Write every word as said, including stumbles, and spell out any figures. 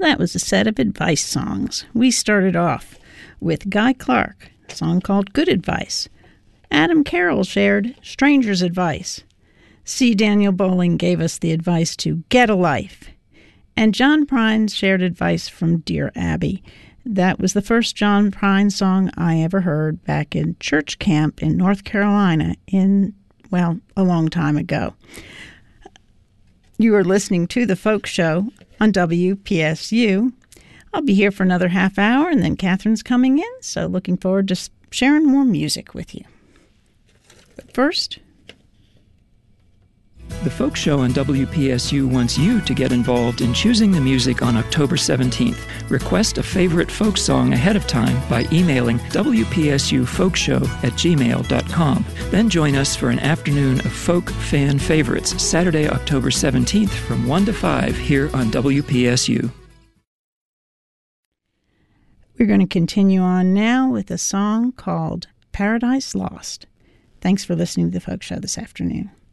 That was a set of advice songs. We started off with Guy Clark, a song called Good Advice. Adam Carroll shared Stranger's Advice. C. Daniel Bowling gave us the advice to get a life. And John Prine shared advice from Dear Abby. That was the first John Prine song I ever heard back in church camp in North Carolina in, well, a long time ago. You are listening to The Folk Show on W P S U. I'll be here for another half hour, and then Catherine's coming in, so looking forward to sharing more music with you. But first... The Folk Show on W P S U wants you to get involved in choosing the music on October seventeenth. Request a favorite folk song ahead of time by emailing W P S U folkshow at gmail dot com. Then join us for an afternoon of folk fan favorites, Saturday, October seventeenth from one to five here on W P S U. We're going to continue on now with a song called Paradise Lost. Thanks for listening to The Folk Show this afternoon.